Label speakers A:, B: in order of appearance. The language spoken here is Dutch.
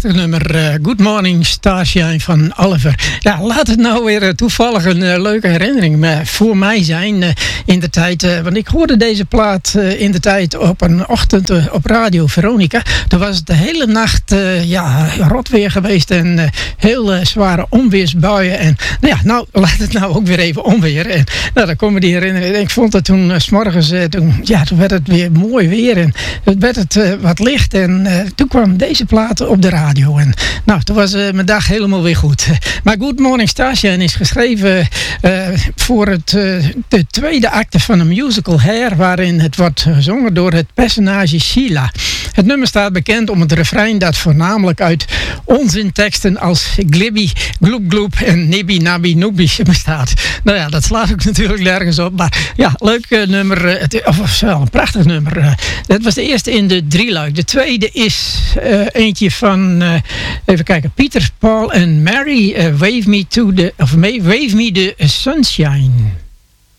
A: prachtig nummer. Good Morning Starshine van Oliver. Ja, laat het nou weer toevallig een leuke herinnering voor mij zijn in de tijd. Want ik hoorde deze plaat in de tijd op een ochtend op Radio Veronica. Toen was het de hele nacht rot weer geweest en heel zware onweersbuien. En nou laat het nou ook weer even onweer. En dan komen die herinneringen. Ik vond het toen 's morgens, toen werd het weer mooi weer en het werd het wat licht. En toen kwam deze plaat op de radio. En toen was mijn dag helemaal weer goed. Maar Good Morning Starshine is geschreven voor de tweede acte van een musical Hair, waarin het wordt gezongen door het personage Sheila. Het nummer staat bekend om het refrein dat voornamelijk uit onzinteksten als glibby, gloep gloep en nibby nabby noebby bestaat. Dat slaat ook natuurlijk nergens op. Maar ja, leuk nummer. Een prachtig nummer. Dat was de eerste in de drieluik. De tweede is eentje van, even kijken, Pieter, Paul en Mary. Wave Me the Sunshine.